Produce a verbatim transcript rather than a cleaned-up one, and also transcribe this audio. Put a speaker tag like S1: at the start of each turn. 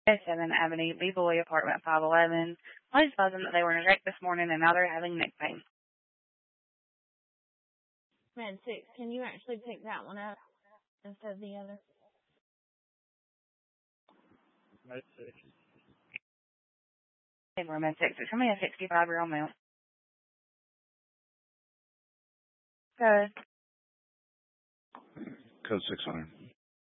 S1: seventh Avenue, Beverly, apartment five eleven. Police advised them that they were in a wreck this morning and now they're having neck pain.
S2: Med six, can you actually pick that one up instead of the other?
S3: Med six.
S1: Hey, we're Med six. It's me, a sixty-five-year-old male. Good.
S4: Code six hundred.